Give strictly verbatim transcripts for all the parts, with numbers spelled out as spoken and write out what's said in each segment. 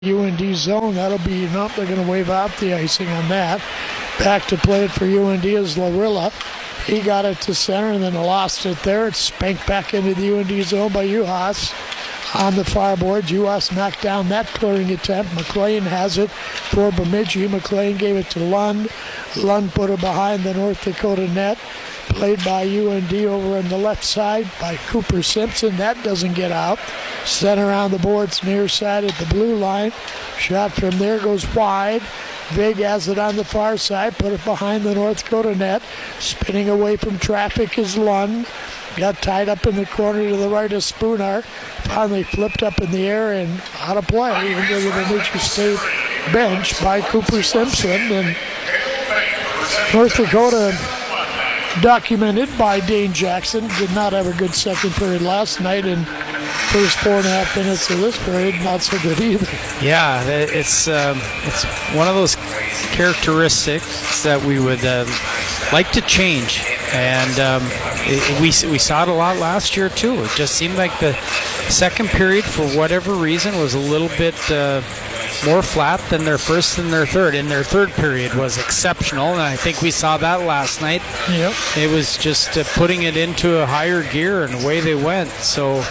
U N D zone. That'll be enough. They're going to wave out the icing on that. Back to play it for U N D is Larilla. He got it to center and then lost it there. It's spanked back into the U N D zone by Uhas. On the far board, Uhas knocked down that clearing attempt. McLean has it for Bemidji. McLean gave it to Lund. Lund put it behind the North Dakota net. Played by U N D over on the left side by Cooper Simpson. That doesn't get out. Center on the boards, near side at the blue line. Shot from there goes wide. Vig has it on the far side. Put it behind the North Dakota net. Spinning away from traffic is Lund. Got tied up in the corner to the right of Spooner. Finally flipped up in the air and out of play into the Bemidji State bench by Cooper Simpson. And North Dakota, documented by Dane Jackson, did not have a good second period last night, and first four and a half minutes of this period, not so good either. Yeah, it's um, it's one of those characteristics that we would uh, like to change, and um, it, we we saw it a lot last year too. It just seemed like the second period, for whatever reason, was a little bit uh, more flat than their first and their third. And their third period was exceptional, and I think we saw that last night. Yep. It was just uh, putting it into a higher gear, and away they went. So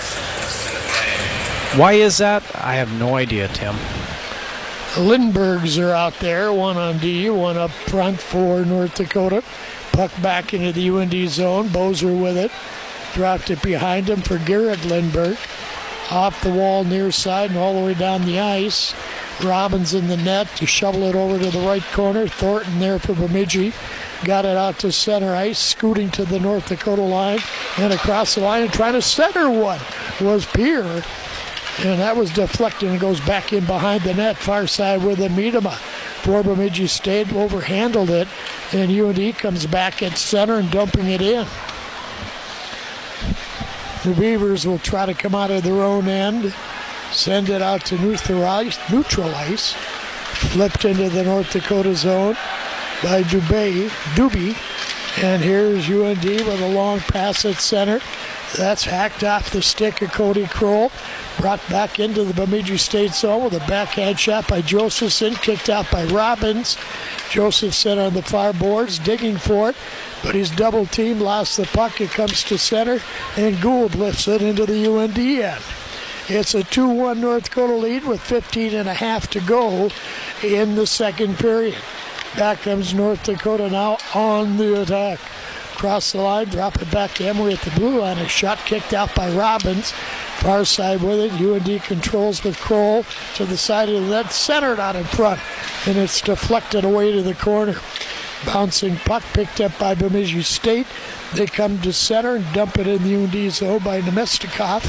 why is that? I have no idea, Tim. Lindberghs are out there, one on D, one up front for North Dakota. Puck back into the U N D zone. Bozer with it. Dropped it behind him for Garrett Lindbergh. Off the wall near side and all the way down the ice. Robbins in the net to shovel it over to the right corner. Thornton there for Bemidji. Got it out to center ice, scooting to the North Dakota line and across the line and trying to center one was Pierre. And that was deflected and goes back in behind the net, far side with the Miedema. For Bemidji State, overhandled it, and U N D comes back at center and dumping it in. The Beavers will try to come out of their own end, send it out to neutralize, neutralize. Flipped into the North Dakota zone by Dubé, Doobie. And here's U N D with a long pass at center. That's hacked off the stick of Cody Kroll. Brought back into the Bemidji State zone with a backhand shot by Josephson. Kicked out by Robbins. Josephson on the far boards, digging for it. But he's double teamed, lost the puck. It comes to center. And Gould lifts it into the U N D end. It's a two one North Dakota lead with fifteen and a half to go in the second period. Back comes North Dakota now on the attack. Across the line, drop it back to Emery at the blue line. A shot kicked out by Robbins. Far side with it. U N D controls with Kroll to the side of the net, centered out in front. And it's deflected away to the corner. Bouncing puck picked up by Bemidji State. They come to center and dump it in the U N D zone by Nemestikov.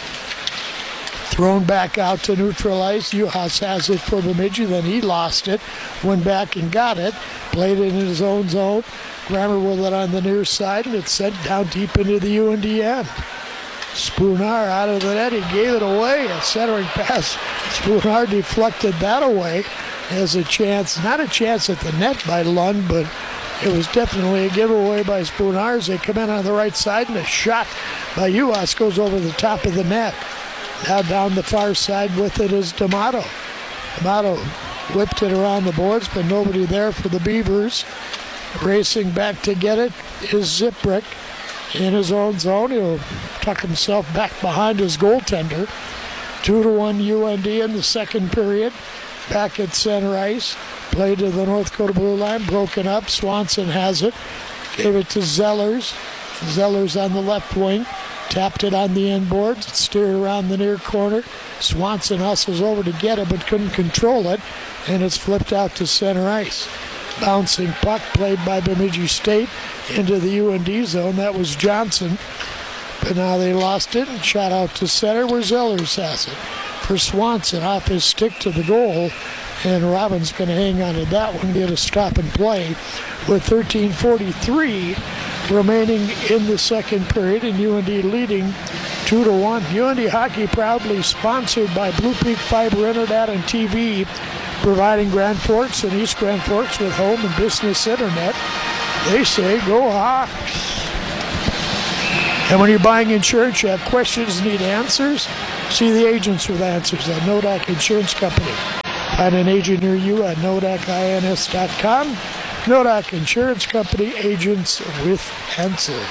Thrown back out to neutralize. Uhas has it for Bemidji, then he lost it. Went back and got it. Played it in his own zone. Grammer with it on the near side, and it's sent down deep into the U N D end. Spooner out of the net. He gave it away. A centering pass. Spooner deflected that away. Has a chance, not a chance at the net by Lund, but it was definitely a giveaway by Spooner as they come in on the right side, and a shot by Uhas goes over the top of the net. Now down the far side with it is D'Amato. D'Amato whipped it around the boards, but nobody there for the Beavers. Racing back to get it is Ziprick in his own zone. He'll tuck himself back behind his goaltender. Two to one U N D in the second period. Back at center ice. Played to the North Dakota blue line. Broken up. Swanson has it. Gave it to Zellers. Zellers on the left wing. Tapped it on the end boards. Steered around the near corner. Swanson hustles over to get it but couldn't control it. And it's flipped out to center ice. Bouncing puck played by Bemidji State into the U N D zone. That was Johnson. But now they lost it and shot out to center where Zellers has it. For Swanson off his stick to the goal. And Robbins going to hang on to that one, get a stop and play with thirteen forty-three remaining in the second period, and U N D leading two to one. U N D hockey proudly sponsored by Blue Peak Fiber Internet and T V, providing Grand Forks and East Grand Forks with home and business internet. They say go Hawks. And when you're buying insurance, you have questions, need answers, See the agents with answers at Nodak Insurance Company. Find an agent near you at nodak ins dot com. Nodak Insurance Company, agents with answers.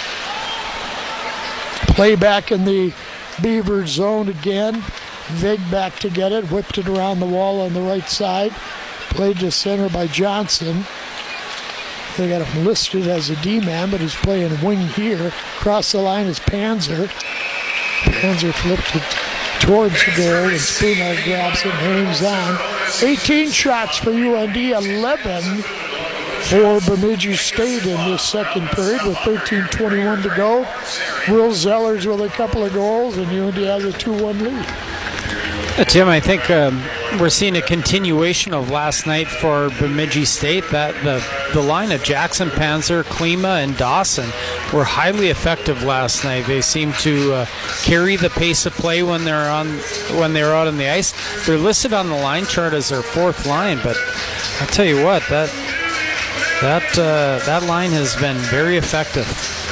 Play back in the Beaver zone again. Vig back to get it, whipped it around the wall on the right side. Played to center by Johnson. They got him listed as a D-man, but he's playing wing here. Across the line is Panzer. Panzer flipped it towards the goal, and Spooner grabs it and hangs on. eighteen shots for U N D, eleven for Bemidji State in this second period with thirteen twenty-one to go. Will Zellers with a couple of goals, and U N D has a two one lead. Uh, Tim, I think um, we're seeing a continuation of last night for Bemidji State. That the the line of Jackson, Panzer, Klima, and Dawson were highly effective last night. They seem to uh, carry the pace of play when they're on when they're out on the ice. They're listed on the line chart as their fourth line, but I'll tell you what, that that uh, that line has been very effective.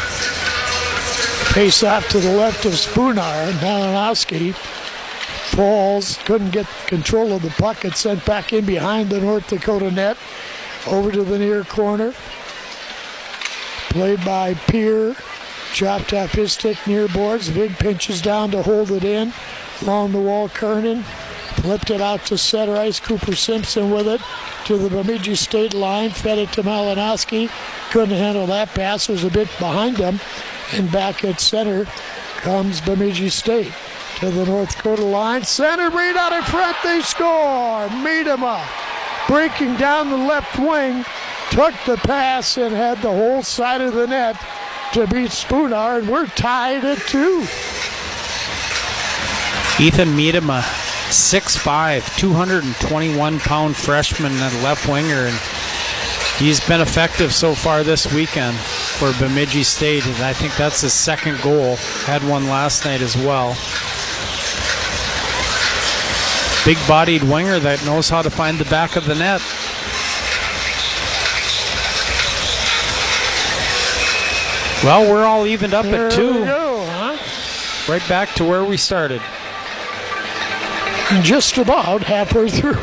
Pace off to the left of Spooner, and Malinowski falls, couldn't get control of the puck. It's sent back in behind the North Dakota net, over to the near corner. Played by Peer, chopped off his stick near boards. Vig pinches down to hold it in. Along the wall, Kernan flipped it out to center ice. Cooper Simpson with it to the Bemidji State line, fed it to Malinowski. Couldn't handle that pass, was a bit behind him. And back at center comes Bemidji State. To the North Dakota line, center read out in front, they score! Miedema breaking down the left wing, took the pass and had the whole side of the net to beat Spooner, and we're tied at two. Ethan Miedema, six five, two hundred twenty-one pound freshman and left winger, and he's been effective so far this weekend for Bemidji State, and I think that's his second goal. Had one last night as well. Big-bodied winger that knows how to find the back of the net. Well, we're all evened up there at two. We go, huh? Right back to where we started. Just about halfway through.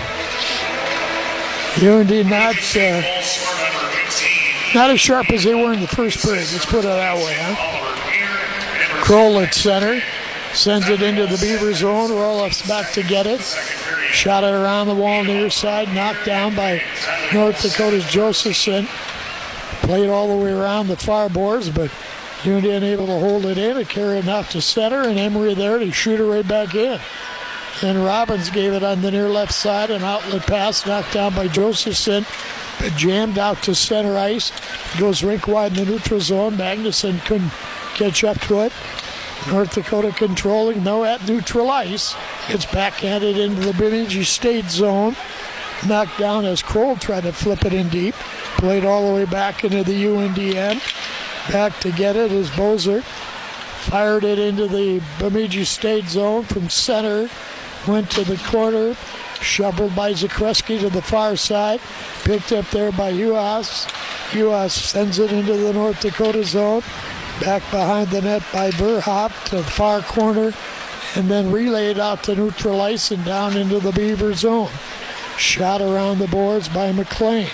U N D not uh, not as sharp as they were in the first period. Let's put it that way, huh? Kroll at center. Sends it into the Beaver zone. Roloff's back to get it. Shot it around the wall near side. Knocked down by North Dakota's Josephson. Played all the way around the far boards, but U N D unable to hold it in. It carried it out to center, and Emery there to shoot it right back in. Then Robbins gave it on the near left side. An outlet pass knocked down by Josephson, but jammed out to center ice. Goes rink wide in the neutral zone. Magnuson couldn't catch up to it. North Dakota controlling, though, at neutral ice. It's backhanded into the Bemidji State zone. Knocked down as Kroll tried to flip it in deep. Played all the way back into the U N D end. Back to get it is Bozer. Fired it into the Bemidji State zone from center. Went to the corner. Shoveled by Zakreski to the far side. Picked up there by Uhas. Uhas sends it into the North Dakota zone. Back behind the net by Verhoff to the far corner, and then relayed out to neutral ice and down into the Beaver zone. Shot around the boards by McLean.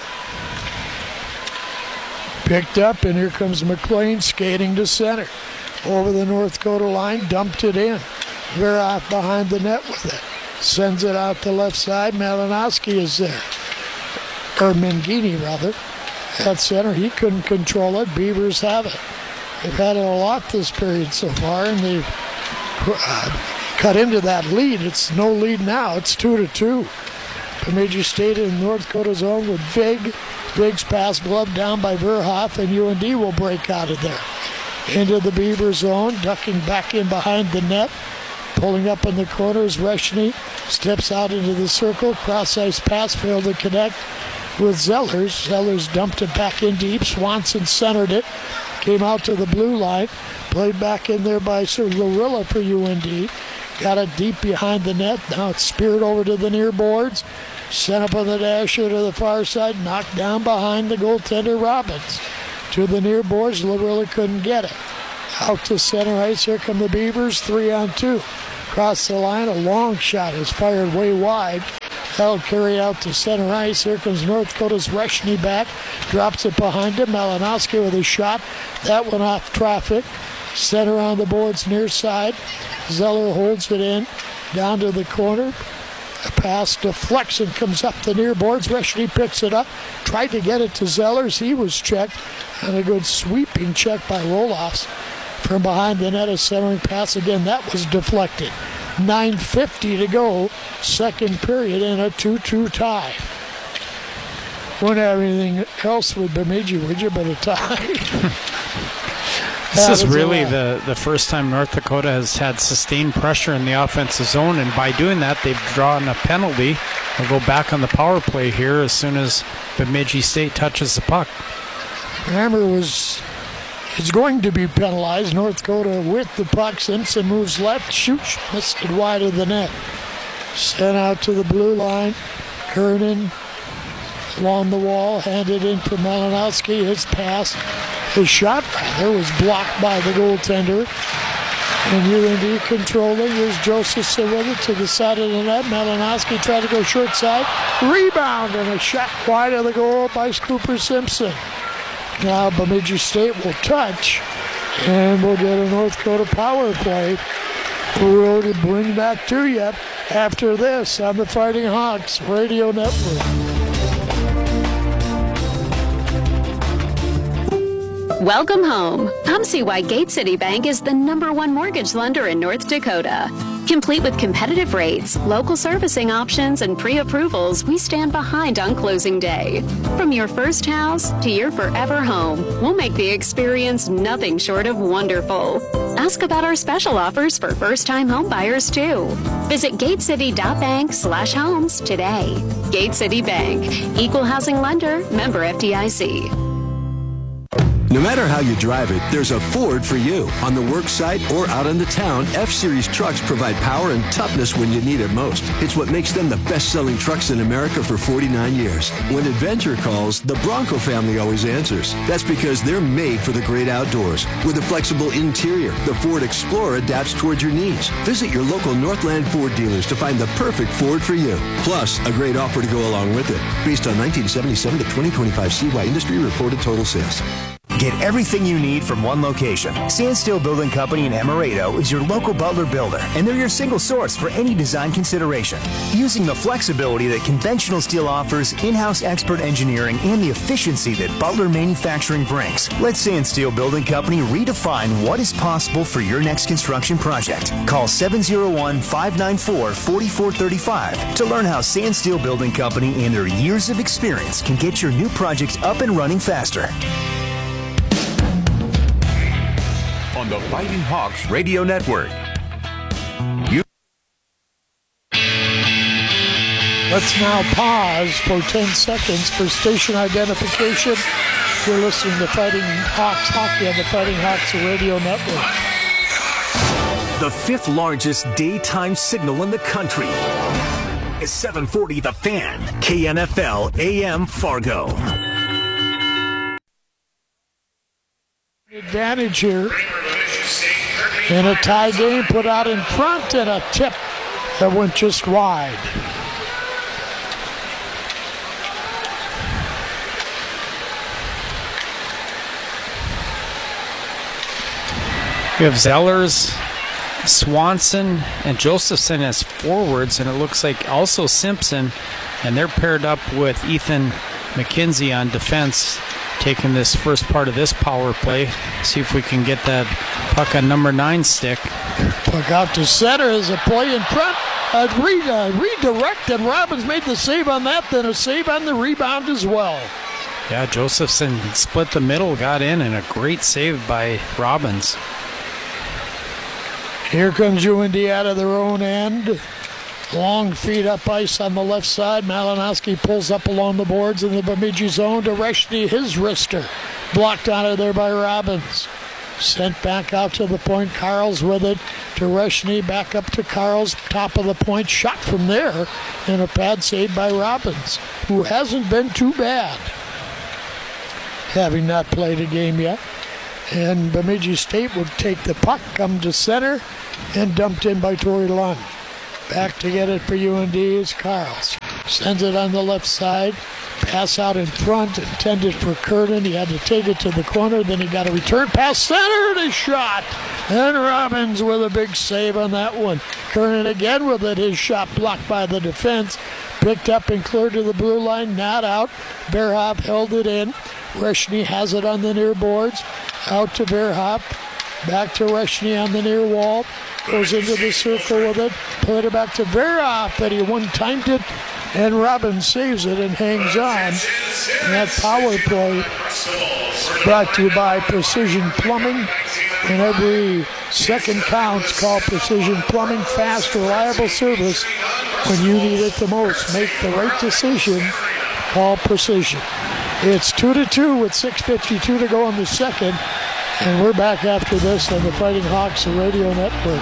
Picked up, and here comes McLean skating to center. Over the North Dakota line, dumped it in. Verhoff behind the net with it. Sends it out the left side. Malinowski is there. Or Mangini, rather. At center, he couldn't control it. Beavers have it. They've had it a lot this period so far, and they've uh, cut into that lead. It's no lead now. It's two to two. Bemidji State in North Dakota zone with Vig. Vig's pass gloved down by Verhoff, and U N D will break out of there. Into the Beaver zone, ducking back in behind the net. Pulling up in the corners, Reshny steps out into the circle. Cross-ice pass failed to connect with Zellers. Zellers dumped it back in deep. Swanson centered it. Came out to the blue line. Played back in there by Sir Lorilla for U N D. Got it deep behind the net. Now it's speared over to the near boards. Sent up on the dasher to the far side. Knocked down behind the goaltender Robbins. To the near boards. Lorilla couldn't get it. Out to center ice. Here come the Beavers. Three on two. Across the line, a long shot is fired way wide. That'll carry out to center ice. Here comes North Dakota's Reshny back. Drops it behind him. Malinowski with a shot. That one off traffic. Center on the boards near side. Zeller holds it in. Down to the corner. A pass deflection comes up the near boards. Reshny picks it up. Tried to get it to Zellers. He was checked. And a good sweeping check by Roloffs. From behind the net, a centering pass again. That was deflected. nine fifty to go. Second period in a two two tie. Wouldn't have anything else with Bemidji, would you, but a tie? This is really the, the first time North Dakota has had sustained pressure in the offensive zone, and by doing that, they've drawn a penalty. They'll go back on the power play here as soon as Bemidji State touches the puck. Hammer was is going to be penalized. North Dakota with the puck. Simpson moves left, shoots, missed it wide of the net. Sent out to the blue line. Kernan along the wall, handed in to Malinowski. His pass, his shot rather, was blocked by the goaltender. And U N D controlling. Here's Josephson with it to the side of the net. Malinowski tried to go short side. Rebound and a shot wide of the goal by Cooper Simpson. Now Bemidji State will touch, and we'll get a North Dakota power play. We'll bring that to you after this on the Fighting Hawks Radio Network. Welcome home. Come see why Gate City Bank is the number one mortgage lender in North Dakota. Complete with competitive rates, local servicing options, and pre-approvals, we stand behind on closing day. From your first house to your forever home, we'll make the experience nothing short of wonderful. Ask about our special offers for first-time home buyers, too. Visit gatecity.bank slash homes today. Gate City Bank, equal housing lender, member F D I C. No matter how you drive it, there's a Ford for you. On the work site or out in the town, F-Series trucks provide power and toughness when you need it most. It's what makes them the best-selling trucks in America for forty-nine years. When adventure calls, the Bronco family always answers. That's because they're made for the great outdoors. With a flexible interior, the Ford Explorer adapts towards your needs. Visit your local Northland Ford dealers to find the perfect Ford for you. Plus, a great offer to go along with it. Based on nineteen seventy-seven to twenty twenty-five C Y industry reported total sales. Get everything you need from one location. Sandsteel Building Company in Emerado is your local Butler builder, and they're your single source for any design consideration. Using the flexibility that conventional steel offers, in-house expert engineering, and the efficiency that Butler Manufacturing brings, let Sandsteel Building Company redefine what is possible for your next construction project. Call seven oh one, five nine four, four four three five to learn how Sandsteel Building Company and their years of experience can get your new projects up and running faster. On the Fighting Hawks Radio Network. You Let's now pause for ten seconds for station identification. You're listening to Fighting Hawks Hockey on the Fighting Hawks Radio Network. The fifth largest daytime signal in the country is seven forty The Fan, K N F L A M Fargo. Advantage here in a tie game, put out in front, and a tip that went just wide. We have Zellers, Swanson, and Josephson as forwards, and it looks like also Simpson, and they're paired up with Ethan McKenzie on defense, taking this first part of this power play. See if we can get that puck on number nine stick. Puck out to center as a play in front. A re- uh, redirect, and Robbins made the save on that, then a save on the rebound as well. Yeah, Josephson split the middle, got in, and a great save by Robbins. Here comes U N D out of their own end. Long feed up ice on the left side. Malinowski pulls up along the boards in the Bemidji zone to Reshny, his wrister. Blocked out of there by Robbins. Sent back out to the point. Carls with it to Reshny. Back up to Carls. Top of the point. Shot from there. And a pad save by Robbins, who hasn't been too bad, having not played a game yet. And Bemidji State would take the puck, come to center, and dumped in by Tori Lund. Back to get it for U N D is Carls. Sends it on the left side. Pass out in front, intended for Curtin. He had to take it to the corner. Then he got a return pass center and a shot. And Robbins with a big save on that one. Curtin again with it. His shot blocked by the defense. Picked up and cleared to the blue line. Not out. Verhoff held it in. Reshny has it on the near boards. Out to Verhoff. Back to Reshny on the near wall. Goes into the circle with it. Played it back to Verhoff, and he one-timed it. And Robbins saves it and hangs on. And that power play brought to you by Precision Plumbing. And every second counts. Call Precision Plumbing. Fast, reliable service when you need it the most. Make the right decision. Call Precision. It's two to two with six fifty-two to go in the second. And we're back after this on the Fighting Hawks Radio Network.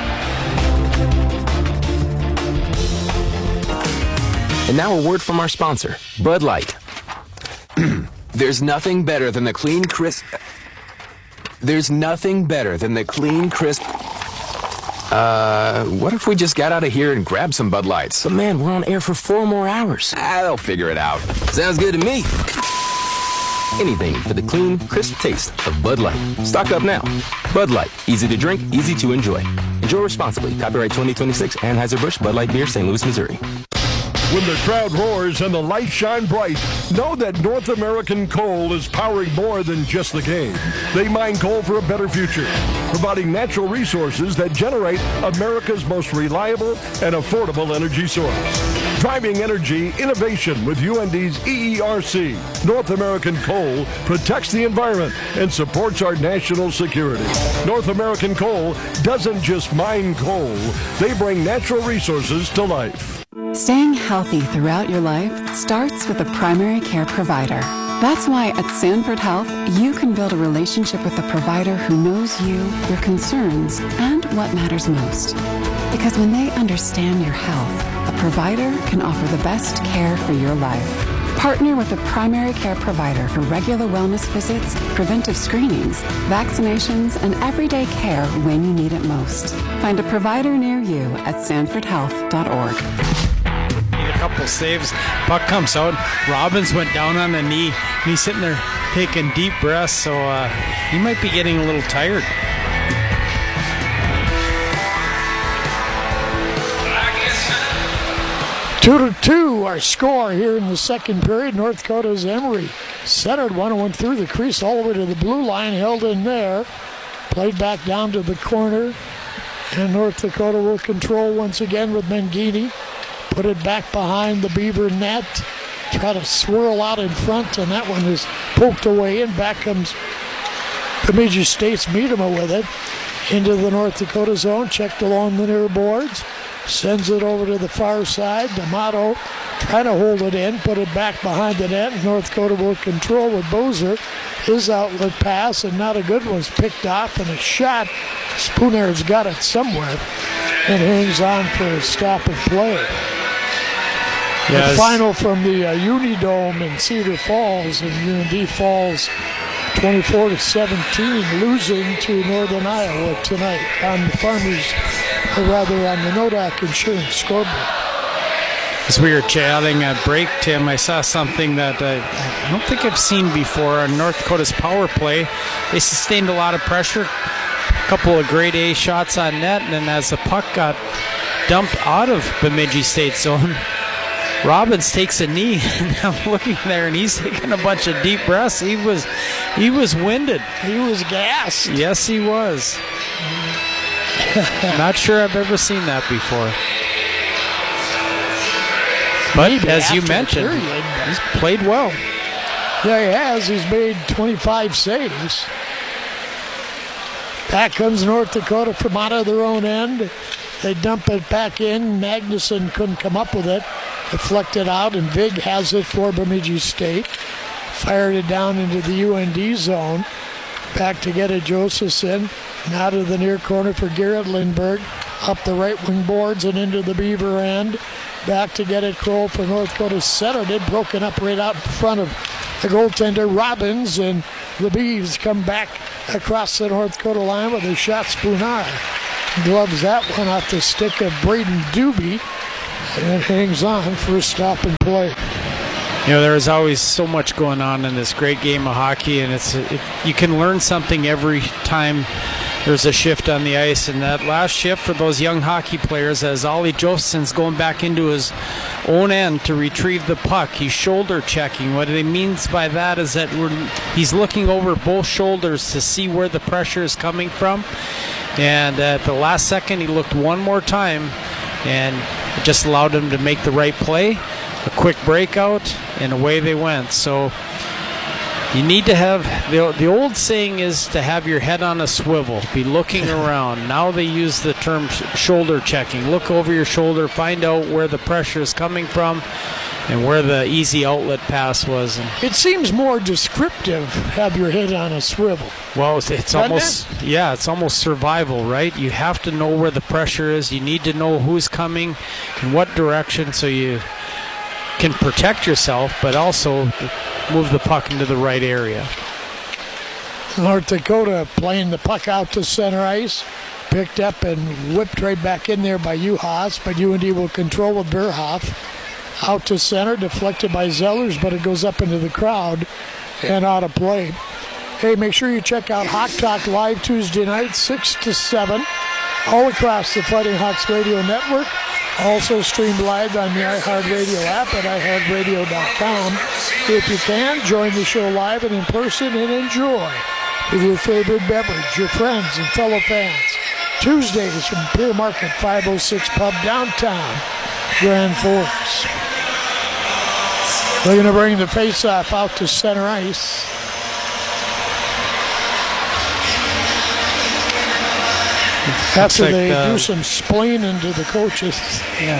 And now a word from our sponsor, Bud Light. There's nothing better than the clean, crisp... There's nothing better than the clean, crisp... Uh, what if we just got out of here and grabbed some Bud Lights? But man, we're on air for four more hours. Ah, they'll figure it out. Sounds good to me. Anything for the clean, crisp taste of Bud Light. Stock up now. Bud Light. Easy to drink, easy to enjoy. Enjoy responsibly. Copyright twenty twenty-six, Anheuser-Busch, Bud Light Beer, Saint Louis, Missouri. When the crowd roars and the lights shine bright, know that North American Coal is powering more than just the game. They mine coal for a better future, providing natural resources that generate America's most reliable and affordable energy source. Driving energy innovation with U N D's E E R C. North American Coal protects the environment and supports our national security. North American Coal doesn't just mine coal, they bring natural resources to life. Staying healthy throughout your life starts with a primary care provider. That's why at Sanford Health, you can build a relationship with a provider who knows you, your concerns, and what matters most. Because when they understand your health, a provider can offer the best care for your life. Partner with a primary care provider for regular wellness visits, preventive screenings, vaccinations, and everyday care when you need it most. Find a provider near you at sanford health dot org. A couple saves. Puck comes out. Robbins went down on a knee. He's sitting there taking deep breaths, so uh, he might be getting a little tired. Two to two, our score here in the second period. North Dakota's Emery centered one and went through the crease all the way to the blue line, held in there, played back down to the corner, and North Dakota will control once again with Mangini. Put it back behind the Beaver net, try to swirl out in front, and that one is poked away, and back comes Bemidji State's Miedema with it into the North Dakota zone, checked along the near boards. Sends it over to the far side. D'Amato trying to hold it in, put it back behind the net. North Dakota will control with Bozer. His outlet pass, and not a good one's picked off, and a shot. Spooner's got it somewhere and hangs on for a stop and play. Yes. The final from the uh, Unidome in Cedar Falls, and U N D falls twenty-four to seventeen, losing to Northern Iowa tonight on the Farmers, or rather on the Nodak Insurance scoreboard. As we were chatting at break, Tim, I saw something that uh, I don't think I've seen before on North Dakota's power play. They sustained a lot of pressure, a couple of grade A shots on net, and then as the puck got dumped out of Bemidji State zone, Robbins takes a knee, and I'm looking there, and he's taking a bunch of deep breaths. He was, he was winded. He was gassed. Yes, he was. Not sure I've ever seen that before. But Maybe as you after the mentioned, period. he's played well. Yeah, he has. He's made twenty-five saves. Back comes North Dakota from out of their own end. They dump it back in. Magnuson couldn't come up with it. Deflected out, and Vig has it for Bemidji State. Fired it down into the U N D zone. Back to get it, Josephson. Now to the near corner for Garrett Lindbergh. Up the right wing boards and into the Beaver end. Back to get it, Kroll for North Dakota centered it, broken up right out in front of the goaltender Robbins, and the Beavs come back across the North Dakota line with a shot. Spoonar gloves that one off the stick of Braden Doobie, and it hangs on for a stop and play. You know, there is always so much going on in this great game of hockey, and it's it, you can learn something every time there's a shift on the ice. And that last shift for those young hockey players, as Ollie Josephson's going back into his own end to retrieve the puck, he's shoulder checking. What he means by that is that we're, he's looking over both shoulders to see where the pressure is coming from. And at the last second, he looked one more time, and it just allowed him to make the right play. A quick breakout, and away they went. So you need to have, the, the old saying is to have your head on a swivel, be looking around. Now they use the term sh- shoulder checking. Look over your shoulder, find out where the pressure is coming from and where the easy outlet pass was. And it seems more descriptive, have your head on a swivel. Well, it's, it's almost, it? yeah, it's almost survival, right? You have to know where the pressure is. You need to know who's coming, in what direction, so you can protect yourself, but also move the puck into the right area. North Dakota playing the puck out to center ice, picked up and whipped right back in there by Juhas, but U N D will control with Berhoff. Out to center, deflected by Zellers, but it goes up into the crowd and out of play. Hey, make sure you check out Hawk Talk live Tuesday night, six to seven, all across the Fighting Hawks Radio Network. Also streamed live on the iHeartRadio app at i heart radio dot com. If you can, join the show live and in person and enjoy with your favorite beverage, your friends and fellow fans. Tuesdays from Pier Market five oh six Pub downtown, Grand Forks. They're going to bring the face-off out to center ice. After like, they uh, do some splaining to the coaches. Yeah.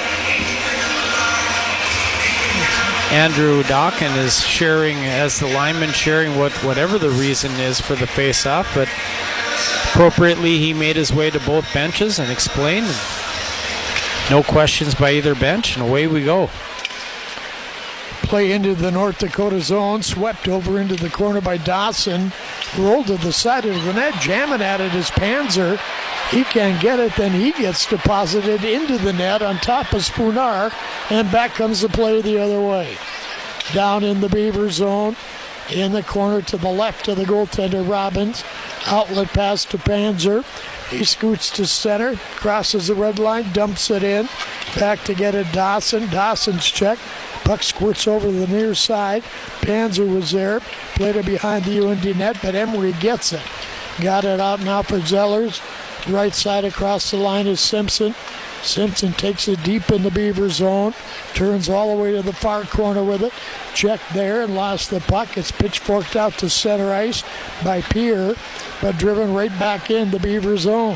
Andrew Dawkin is sharing, as the lineman, sharing what whatever the reason is for the face-off, but appropriately he made his way to both benches and explained. No questions by either bench, and away we go. Play into the North Dakota zone, swept over into the corner by Dawson, rolled to the side of the net, jamming at it is Panzer. He can't get it, then he gets deposited into the net on top of Spoonar, and back comes the play the other way. Down in the Beaver zone, in the corner to the left of the goaltender Robbins. Outlet pass to Panzer. He scoots to center, crosses the red line, dumps it in. Back to get it Dawson. Dawson's check. Puck squirts over the near side. Panzer was there. Played it behind the U N D net, but Emery gets it. Got it out now for Zellers. Right side across the line is Simpson. Simpson takes it deep in the Beaver zone. Turns all the way to the far corner with it. Checked there and lost the puck. It's pitchforked out to center ice by Pierre, but driven right back in the Beaver zone.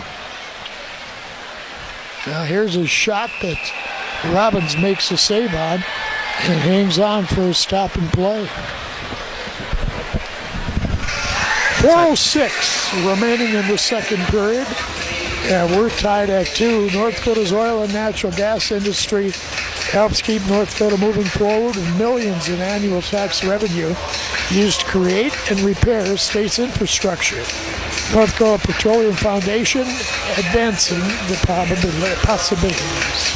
Now here's a shot that Robbins makes a save on and hangs on for a stop and play. four oh six remaining in the second period. And we're tied at two. North Dakota's oil and natural gas industry helps keep North Dakota moving forward with millions in annual tax revenue used to create and repair state's infrastructure. North Dakota Petroleum Foundation advancing the possibilities.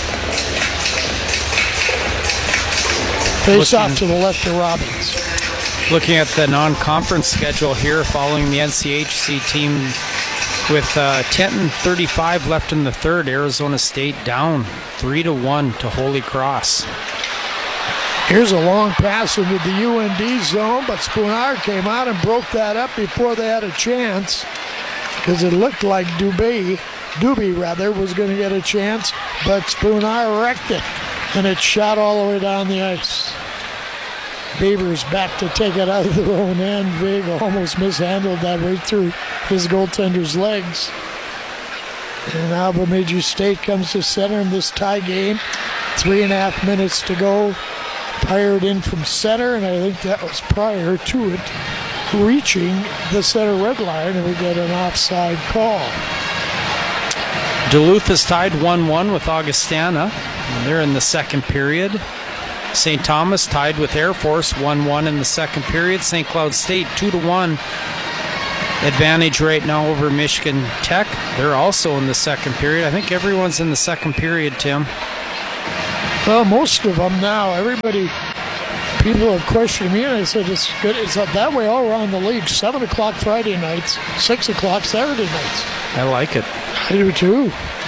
Face off to the left of Robbins. Looking at the non-conference schedule here following the N C H C team with uh, ten thirty-five left in the third. Arizona State down three to one to Holy Cross. Here's a long pass into the U N D zone, but Spoonar came out and broke that up before they had a chance, because it looked like Doobie, Doobie rather, was going to get a chance, but Spoonar wrecked it, and it shot all the way down the ice. Beavers back to take it out of their own end. Vig almost mishandled that right through his goaltender's legs. And now Bemidji State comes to center in this tie game. Three and a half minutes to go. Fired in from center, and I think that was prior to it reaching the center red line, and we get an offside call. Duluth is tied one one with Augustana. They're in the second period. Saint Thomas tied with Air Force one one in the second period. Saint Cloud State two to one advantage right now over Michigan Tech. They're also in the second period. I think everyone's in the second period, Tim. Well, most of them now. Everybody, people have questioned me, and I said it's good. It's that way all around the league. Seven o'clock Friday nights, six o'clock Saturday nights. I like it. I do too.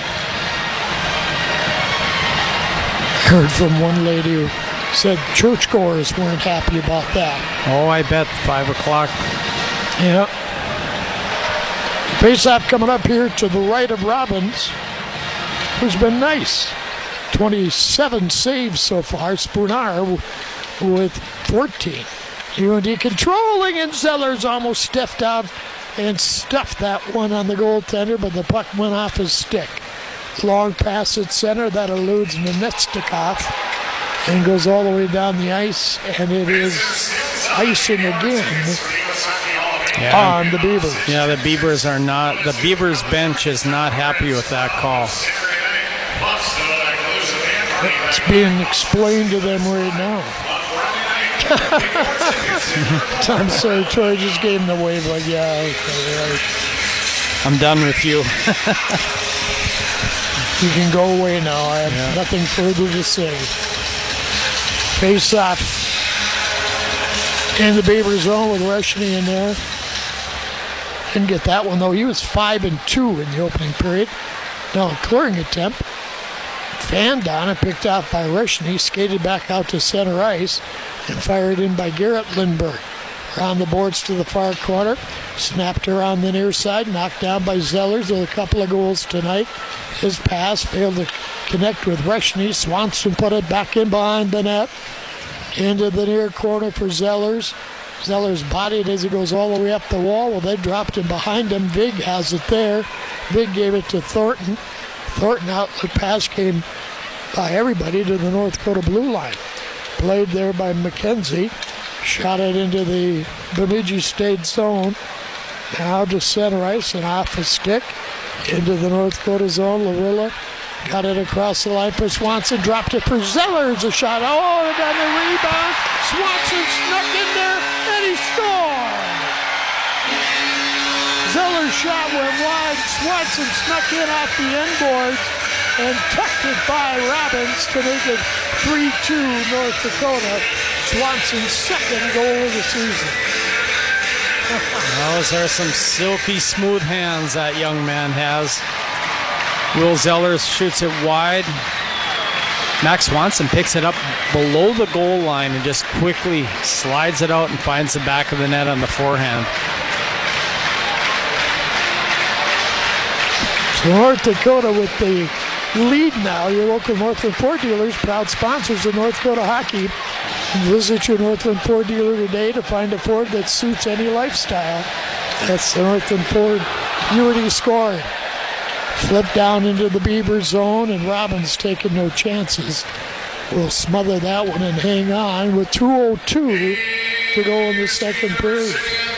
Heard from one lady who said churchgoers weren't happy about that. Oh, I bet five o'clock. Yeah. Face-off coming up here to the right of Robbins, who's been nice. twenty-seven saves so far. Spoonar with fourteen. U N D controlling, and Zellers almost stepped out and stuffed that one on the goaltender, but the puck went off his stick. Long pass at center that eludes Nenetstikov and goes all the way down the ice, and it is icing again. Yeah. On the Beavers. Yeah, the Beavers are not, the Beavers bench is not happy with that call. It's being explained to them right now. I'm sorry, Troy just gave him the wave like, yeah, okay, right. I'm done with you. You can go away now. I have yeah. nothing further to say. Face off in the Beaver zone with Rushny in there. Didn't get that one though. He was five and two in the opening period. Now a clearing attempt. Fanned on it, picked out by Rushny, skated back out to center ice, and fired in by Garrett Lindbergh. Around the boards to the far corner. Snapped around the near side, knocked down by Zellers with a couple of goals tonight. His pass failed to connect with Rushny. Swanson put it back in behind the net. Into the near corner for Zellers. Zellers bodied as he goes all the way up the wall. Well, they dropped him behind him. Vig has it there. Vig gave it to Thornton. Thornton outlet pass came by everybody to the North Dakota blue line. Played there by McKenzie. Shot it into the Bemidji State zone. Now to center ice and off a stick. Into the North Dakota zone. Larilla got it across the line for Swanson. Dropped it for Zellers. A shot. Oh, they got the rebound. Swanson snuck in there and he scored. Zeller's shot went wide. Swanson snuck in off the end boards and tucked it by Robbins to make it three two North Dakota. Swanson's second goal of the season. Those are some silky smooth hands that young man has. Will Zellers shoots it wide. Max Swanson picks it up below the goal line and just quickly slides it out and finds the back of the net on the forehand. So North Dakota with the lead now. Your local Northland Ford dealers, proud sponsors of North Dakota hockey. Visit your Northland Ford dealer today to find a Ford that suits any lifestyle. That's the Northland Ford U N D scoring. Flip down into the Beaver zone, and Robbins taking no chances. Will smother that one and hang on with two oh two to go in the second period.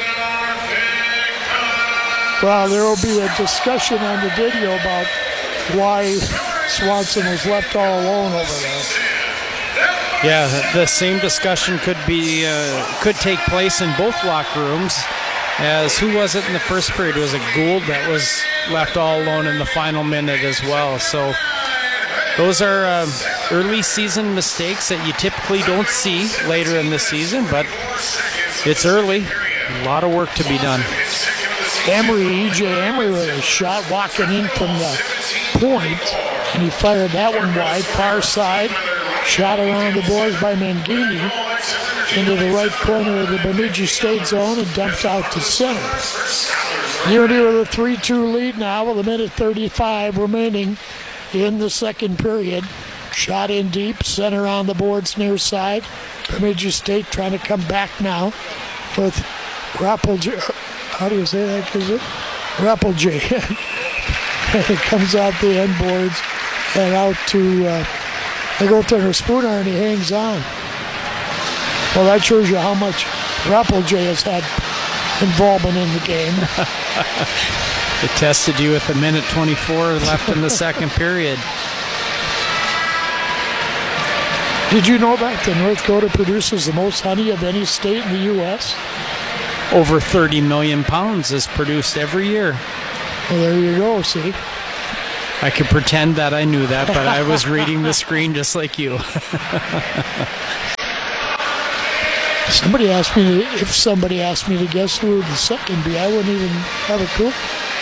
Well, there will be a discussion on the video about why Swanson was left all alone over there. Yeah, the same discussion could be uh, could take place in both locker rooms. As who was it in the first period? It was a Gould that was left all alone in the final minute as well. So those are uh, early season mistakes that you typically don't see later in the season, but it's early. A lot of work to be done. Emery, E J Emery with a shot walking in from the point, and he fired that one wide, far side. Shot around the boards by Mangini into the right corner of the Bemidji State zone and dumped out to center. U N D with a three two lead now with a minute thirty-five remaining in the second period. Shot in deep, center on the boards near side. Bemidji State trying to come back now with Rappelj. How do you say that, is it? Rappelj. It comes out the end boards and out to uh, the goaltender Spooner, and he hangs on. Well, that shows you how much Rappelj has had involvement in the game. It tested you with a minute twenty-four left in the second period. Did you know that the North Dakota produces the most honey of any state in the U S? Over thirty million pounds is produced every year. Well, there you go, see? I could pretend that I knew that, but I was reading the screen just like you. Somebody asked me, to, if somebody asked me to guess who the second be, I wouldn't even have a clue.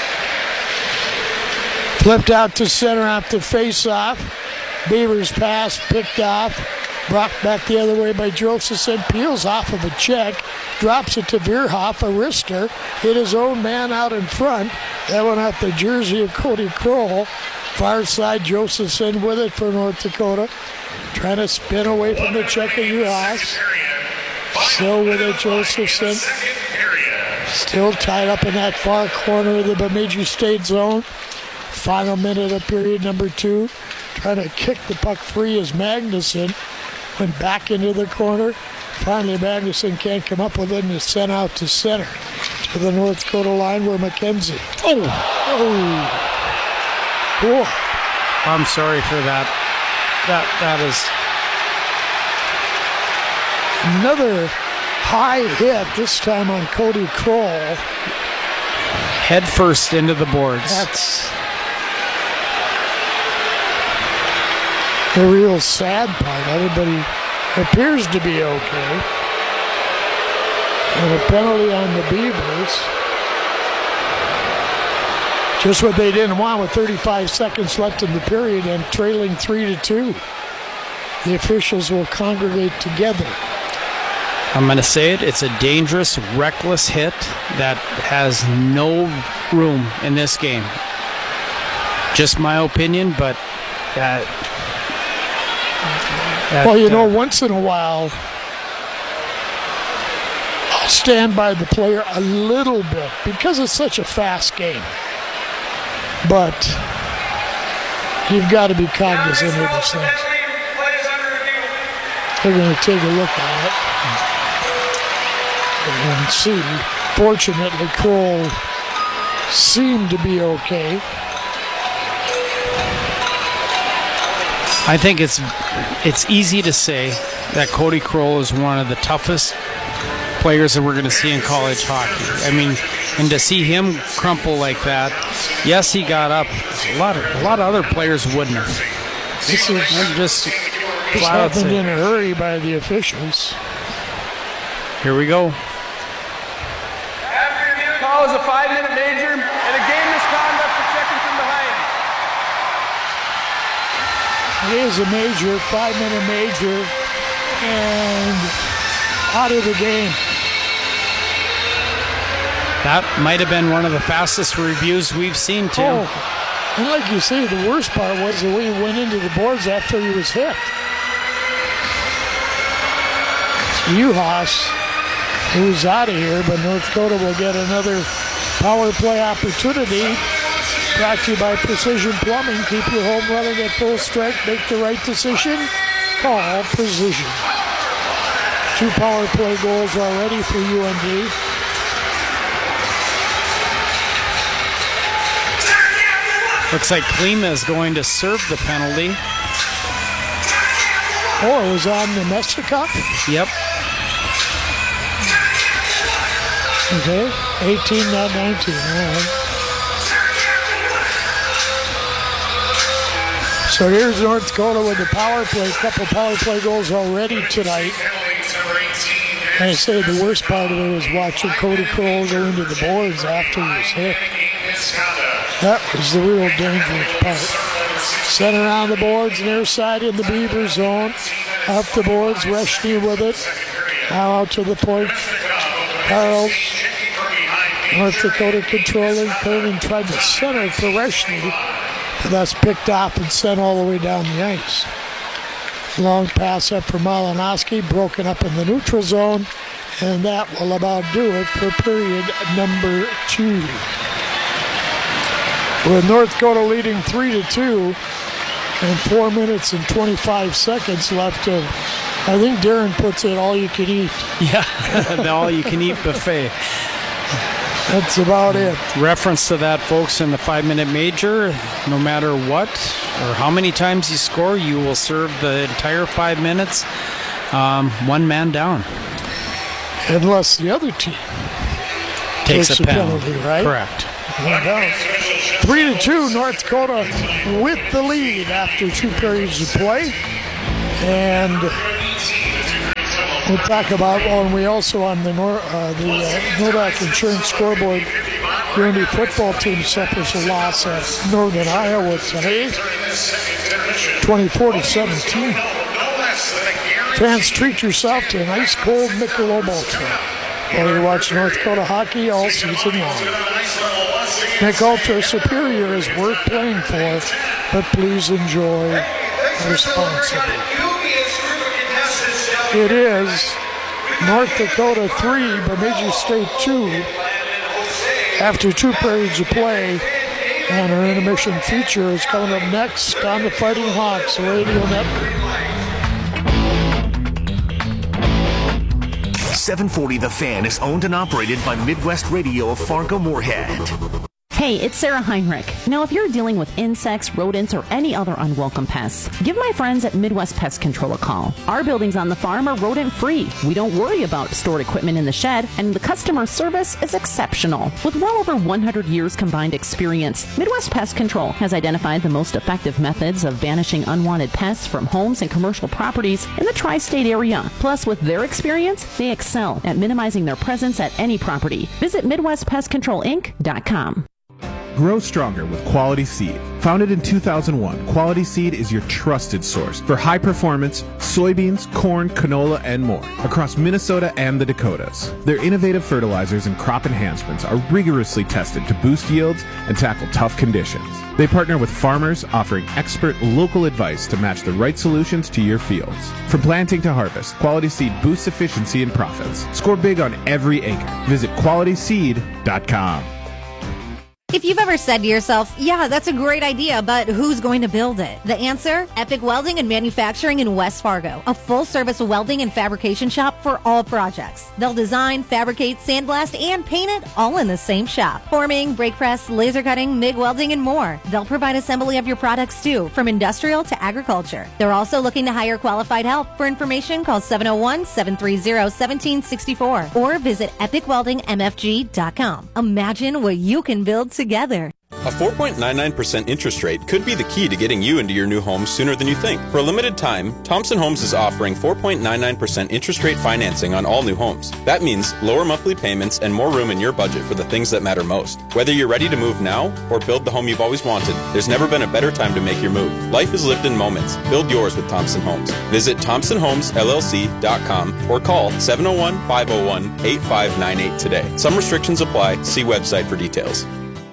Flipped out to center after face-off. Beavers pass, picked off. Brought back the other way by Josephson. Peels off of a check. Drops it to Veerhoff, a wrister. Hit his own man out in front. That went out the jersey of Cody Kroll. Far side, Josephson with it for North Dakota. Trying to spin away from the check of Uhas. Still with it, Josephson. Still tied up in that far corner of the Bemidji State zone. Final minute of period number two. Trying to kick the puck free is Magnuson. Went back into the corner. Finally, Magnuson can't come up with it and is sent out to center. To the North Dakota line where McKenzie. Oh! Oh! Oh! I'm sorry for that. That That is... Another high hit, this time on Cody Kroll. Head first into the boards. That's the real sad part. Everybody appears to be okay. And a penalty on the Beavers. Just what they didn't want with thirty-five seconds left in the period and trailing three to two. The officials will congregate together. I'm going to say it. It's a dangerous, reckless hit that has no room in this game. Just my opinion, but that. that well, you know, uh, once in a while, I'll stand by the player a little bit because it's such a fast game. But you've got to be cognizant of these things. They're going to take a look at it. And see, fortunately, Kroll seemed to be okay. I think it's it's easy to say that Cody Kroll is one of the toughest players that we're going to see in college hockey. I mean, and to see him crumple like that, yes, he got up. A lot of, a lot of other players wouldn't have. This is I'm just this happened in a hurry by the officials. Here we go. Call is a five-minute major and a game misconduct for checking from behind. It is a major, five-minute major, and out of the game. That might have been one of the fastest reviews we've seen, Tim. Oh, and like you say, the worst part was the way he went into the boards after he was hit. Uhas, who's out of here, but North Dakota will get another power play opportunity. Brought to you by Precision Plumbing. Keep your home running at full strength. Make the right decision. Call Precision. Two power play goals already for U N D. Looks like Klima is going to serve the penalty. Oh, it was on the Mestikov? Yep. Okay, eighteen, not nineteen. All right. So here's North Dakota with the power play. A couple power play goals already tonight. And I say the worst part of it was watching Cody Kroll go into the boards after he was hit. That was the real dangerous part. Sent around the boards, near side in the Beaver zone. Up the boards, Reshny with it. Now out to the point. Carls. North Dakota controlling. Kernan tried to center for Reshny. But that's picked off and sent all the way down the ice. Long pass up for Malinowski, broken up in the neutral zone. And that will about do it for period number two. With North Dakota leading three to two, and four minutes and twenty-five seconds left of, I think Darren puts it all you can eat. Yeah, the all you can eat buffet. That's about it. Reference to that, folks, in the five-minute major, no matter what, or how many times you score, you will serve the entire five minutes, um, one man down. Unless the other team takes, takes a, a penalty. penalty, right? Correct. Three to two, North Dakota with the lead after two periods of play. And we'll talk about, oh, and we also on the, Nor- uh, the uh, Novak Insurance scoreboard, Unity football team suffers a loss at Northern Iowa today, twenty-four to seventeen. Fans, treat yourself to an ice cold Michelob Ultra while you watch North Dakota hockey all season long. Mich Ultra Superior is worth playing for, but please enjoy responsibly. It is North Dakota three, Bemidji State two. After two periods of play, and our intermission feature is coming up next on the Fighting Hawks Radio Network. seven forty The Fan is owned and operated by Midwest Radio of Fargo-Moorhead. Hey, it's Sarah Heinrich. Now, if you're dealing with insects, rodents, or any other unwelcome pests, give my friends at Midwest Pest Control a call. Our buildings on the farm are rodent-free. We don't worry about stored equipment in the shed, and the customer service is exceptional. With well over one hundred years combined experience, Midwest Pest Control has identified the most effective methods of banishing unwanted pests from homes and commercial properties in the tri-state area. Plus, with their experience, they excel at minimizing their presence at any property. Visit Midwest Pest Control Inc dot com. Grow stronger with Quality Seed. Founded in two thousand one, Quality Seed is your trusted source for high performance soybeans, corn, canola, and more across Minnesota and the Dakotas. Their innovative fertilizers and crop enhancements are rigorously tested to boost yields and tackle tough conditions. They partner with farmers, offering expert local advice to match the right solutions to your fields. From planting to harvest, Quality Seed boosts efficiency and profits. Score big on every acre. Visit quality seed dot com. If you've ever said to yourself, yeah, that's a great idea, but who's going to build it? The answer? Epic Welding and Manufacturing in West Fargo, a full-service welding and fabrication shop for all projects. They'll design, fabricate, sandblast, and paint it all in the same shop. Forming, brake press, laser cutting, MIG welding, and more. They'll provide assembly of your products too, from industrial to agriculture. They're also looking to hire qualified help. For information, call seven oh one, seven three zero, one seven six four or visit epic welding m f g dot com. Imagine what you can build together. Together. A four point nine nine percent interest rate could be the key to getting you into your new home sooner than you think. For a limited time, Thompson Homes is offering four point nine nine percent interest rate financing on all new homes. That means lower monthly payments and more room in your budget for the things that matter most. Whether you're ready to move now or build the home you've always wanted, there's never been a better time to make your move. Life is lived in moments. Build yours with Thompson Homes. Visit thompson homes l l c dot com or call seven oh one, five oh one, eight five nine eight today. Some restrictions apply. See website for details.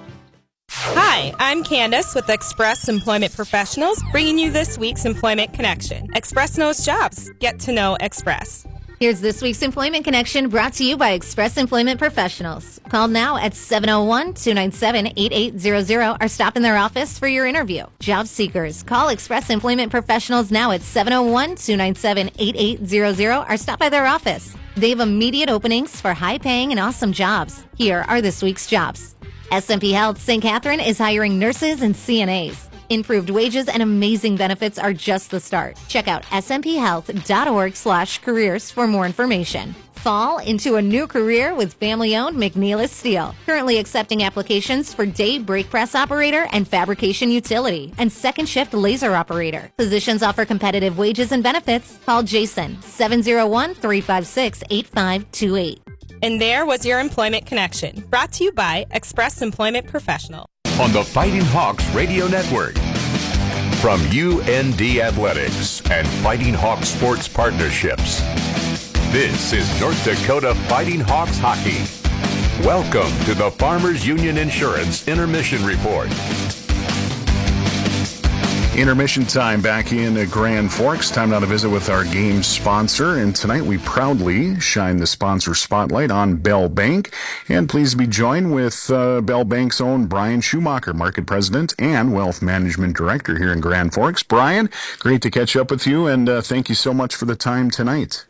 Hi, I'm Candace with Express Employment Professionals, bringing you this week's Employment Connection. Express knows jobs. Get to know Express. Here's this week's Employment Connection brought to you by Express Employment Professionals. Call now at seven oh one, two nine seven, eight eight zero zero or stop in their office for your interview. Job seekers, call Express Employment Professionals now at seven oh one, two nine seven, eight eight zero zero or stop by their office. They have immediate openings for high-paying and awesome jobs. Here are this week's jobs. S and P Health Saint Catherine is hiring nurses and C N As. Improved wages and amazing benefits are just the start. Check out s m p health dot org slash careers for more information. Fall into a new career with family-owned McNeilus Steel. Currently accepting applications for day brake press operator and fabrication utility and second shift laser operator. Positions offer competitive wages and benefits. Call Jason, seven oh one, three five six, eight five two eight. And there was your Employment Connection, brought to you by Express Employment Professional. On the Fighting Hawks Radio Network. From U N D Athletics and Fighting Hawks Sports Partnerships. This is North Dakota Fighting Hawks Hockey. Welcome to the Farmers Union Insurance Intermission Report. Intermission time back in Grand Forks. Time now to visit with our game sponsor. And tonight we proudly shine the sponsor spotlight on Bell Bank. And pleased to be joined with uh, Bell Bank's own Brian Schumacher, Market President and Wealth Management Director here in Grand Forks. Brian, great to catch up with you, and uh, thank you so much for the time tonight.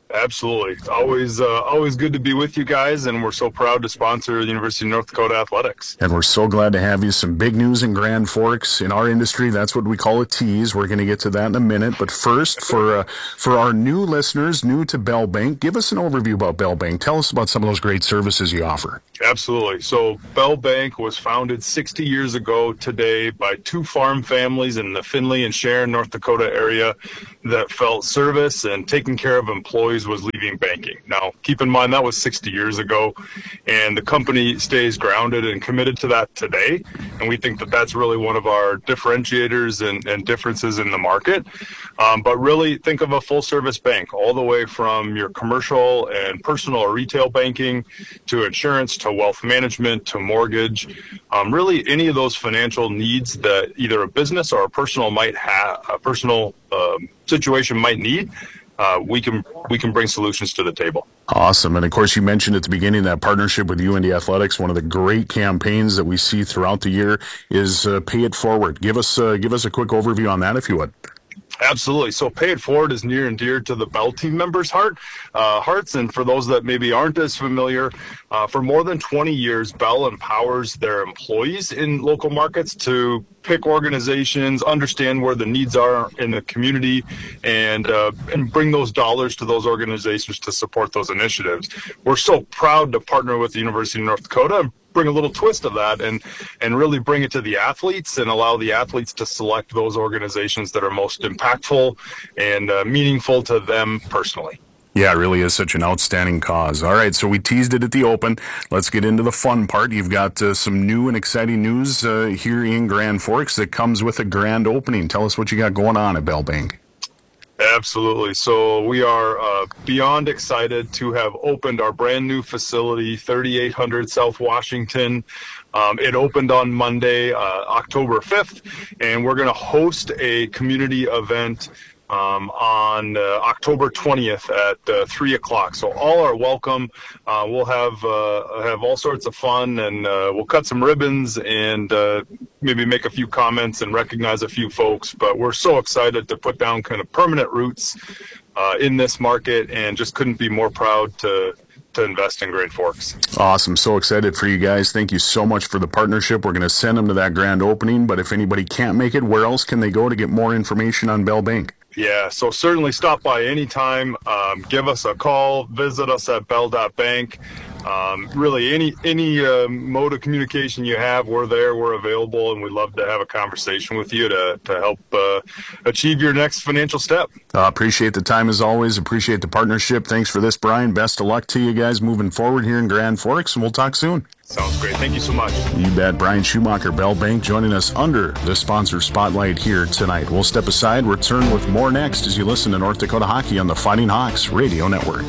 Absolutely. It's always, uh, always good to be with you guys, and we're so proud to sponsor the University of North Dakota Athletics. And we're so glad to have you. Some big news in Grand Forks. In our industry, that's what we call a tease. We're going to get to that in a minute. But first, for uh, for our new listeners, new to Bell Bank, give us an overview about Bell Bank. Tell us about some of those great services you offer. Absolutely. So Bell Bank was founded sixty years ago today by two farm families in the Findlay and Sharon, North Dakota area that felt service and taking care of employees was leaving banking. Now, keep in mind that was sixty years ago, and the company stays grounded and committed to that today. And we think that that's really one of our differentiators and, and differences in the market. Um, but really think of a full service bank all the way from your commercial and personal or retail banking to insurance to wealth management to mortgage. Um, really any of those financial needs that either a business or a personal might have, a personal um, situation might need. Uh, we can we can bring solutions to the table. Awesome. And of course, you mentioned at the beginning that partnership with U N D Athletics. One of the great campaigns that we see throughout the year is uh, Pay It Forward. Give us uh, give us a quick overview on that, if you would. Absolutely. So Pay It Forward is near and dear to the Bell team members' heart, uh, hearts. And for those that maybe aren't as familiar, uh, for more than twenty years, Bell empowers their employees in local markets to pick organizations, understand where the needs are in the community, and uh, and bring those dollars to those organizations to support those initiatives. We're so proud to partner with the University of North Dakota and bring a little twist of that and and really bring it to the athletes and allow the athletes to select those organizations that are most impactful and uh, meaningful to them personally. Yeah, it really is such an outstanding cause. All right, so we teased it at the open. Let's get into the fun part. You've got uh, some new and exciting news uh, here in Grand Forks that comes with a grand opening. Tell us what you got going on at Bell Bank. Absolutely. So we are uh, beyond excited to have opened our brand new facility, thirty-eight hundred South Washington. Um, it opened on Monday, uh, October fifth, and we're going to host a community event Um, on uh, October twentieth at uh, three o'clock. So all are welcome. Uh, we'll have uh, have all sorts of fun, and uh, we'll cut some ribbons and uh, maybe make a few comments and recognize a few folks. But we're so excited to put down kind of permanent roots uh, in this market, and just couldn't be more proud to to invest in Grand Forks. Awesome. So excited for you guys. Thank you so much for the partnership. We're going to send them to that grand opening, but if anybody can't make it, where else can they go to get more information on Bell Bank? Yeah, so certainly stop by anytime. Um, give us a call. Visit us at bell dot bank. Um, really, any any uh, mode of communication you have, we're there, we're available, and we'd love to have a conversation with you to, to help uh, achieve your next financial step. Uh, appreciate the time as always. Appreciate the partnership. Thanks for this, Brian. Best of luck to you guys moving forward here in Grand Forks, and we'll talk soon. Sounds great. Thank you so much. You bet. Brian Schumacher, Bell Bank, joining us under the sponsor spotlight here tonight. We'll step aside, return with more next as you listen to North Dakota Hockey on the Fighting Hawks Radio Network.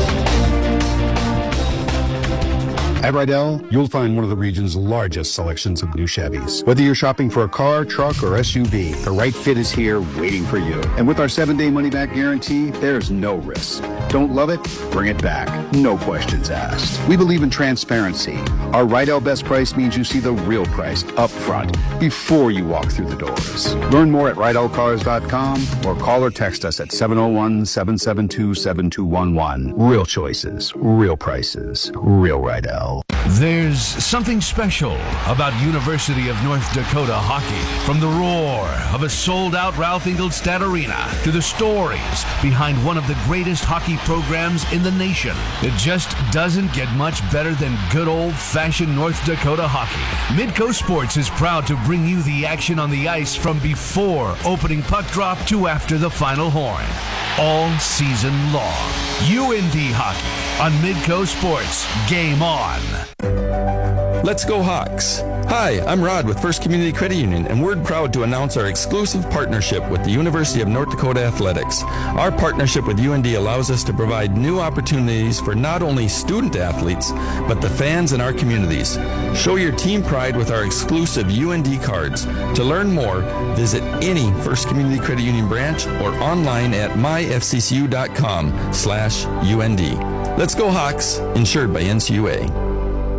At Rydell, you'll find one of the region's largest selections of new Chevys. Whether you're shopping for a car, truck, or S U V, the right fit is here waiting for you. And with our seven-day money-back guarantee, there's no risk. Don't love it? Bring it back. No questions asked. We believe in transparency. Our Rydell Best Price means you see the real price up front before you walk through the doors. Learn more at Rydell Cars dot com or call or text us at seven oh one, seven seven two, seven two one one. Real choices, real prices, real Rydell. There's something special about University of North Dakota hockey. From the roar of a sold-out Ralph Engelstad Arena to the stories behind one of the greatest hockey programs in the nation, it just doesn't get much better than good old-fashioned North Dakota hockey. Midco Sports is proud to bring you the action on the ice from before opening puck drop to after the final horn, all season long. U N D Hockey on Midco Sports. Game on. Let's go Hawks! Hi, I'm Rod with First Community Credit Union, and we're proud to announce our exclusive partnership with the University of North Dakota Athletics. Our partnership with U N D allows us to provide new opportunities for not only student athletes, but the fans in our communities. Show your team pride with our exclusive U N D cards. To learn more, visit any First Community Credit Union branch or online at my f c c u dot com slash U N D. Let's go Hawks, insured by N C U A.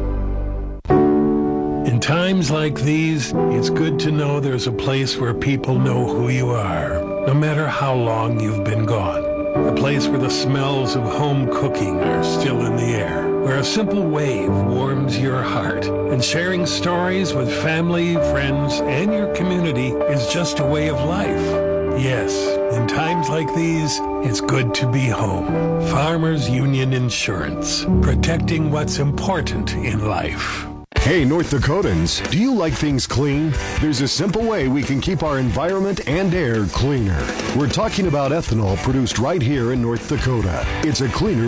In times like these, it's good to know there's a place where people know who you are, no matter how long you've been gone. a place where the smells of home cooking are still in the air, where a simple wave warms your heart, and sharing stories with family, friends, and your community is just a way of life. Yes, in times like these, it's good to be home. Farmers Union Insurance, protecting what's important in life. Hey, North Dakotans, do you like things clean? There's a simple way we can keep our environment and air cleaner. We're talking about ethanol produced right here in North Dakota. It's a cleaner